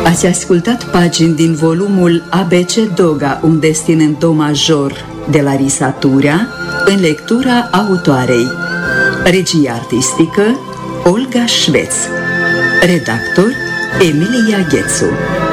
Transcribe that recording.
Ați ascultat pagini din volumul ABC Doga, un destin în do major, de la Risaturea, în lectura autoarei. Regie artistică Olga Șveț. Redactor Emilia Ghețu.